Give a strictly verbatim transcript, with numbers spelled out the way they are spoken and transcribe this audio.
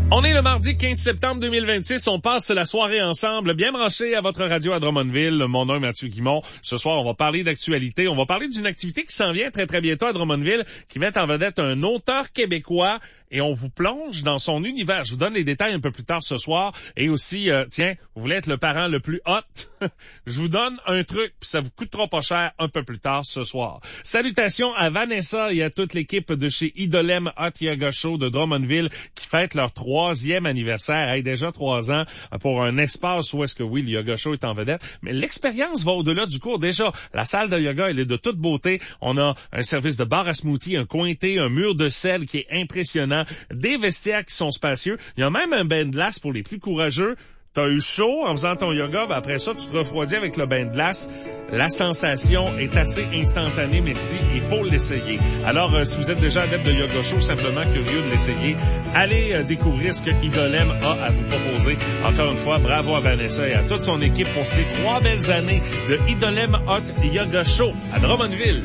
On est le mardi quinze septembre deux mille vingt-six. On passe la soirée ensemble, bien branché à votre radio à Drummondville. Mon nom est Mathieu Guimond. Ce soir, on va parler d'actualité. On va parler d'une activité qui s'en vient très très bientôt à Drummondville, qui met en vedette un auteur québécois. Et on vous plonge dans son univers. Je vous donne les détails un peu plus tard ce soir. Et aussi, euh, tiens, vous voulez être le parent le plus hot? Je vous donne un truc, puis ça vous coûtera pas cher un peu plus tard ce soir. Salutations à Vanessa et à toute l'équipe de chez Idolem Hot Yoga Show de Drummondville qui fête leur troisième anniversaire. Hey, déjà trois ans pour un espace où est-ce que oui, le Yoga Show est en vedette. Mais l'expérience va au-delà du cours. Déjà, la salle de yoga, elle est de toute beauté. On a un service de bar à smoothie, un coin thé, un mur de sel qui est impressionnant. Des vestiaires qui sont spacieux. Il y a même un bain de glace pour les plus courageux. T'as eu chaud en faisant ton yoga, ben après ça, tu te refroidis avec le bain de glace. La sensation est assez instantanée, merci, il faut l'essayer. Alors, euh, si vous êtes déjà adepte de yoga show, simplement curieux de l'essayer, allez euh, découvrir ce que Idolem a à vous proposer. Encore une fois, bravo à Vanessa et à toute son équipe pour ces trois belles années de Idolem Hot Yoga Show à Drummondville.